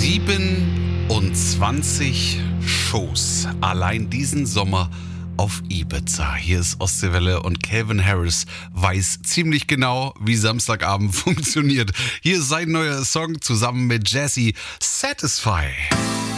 27 Shows allein diesen Sommer auf Ibiza. Hier ist Ostseewelle und Calvin Harris weiß ziemlich genau, wie Samstagabend funktioniert. Hier ist sein neuer Song zusammen mit Jazzy, Satisfy.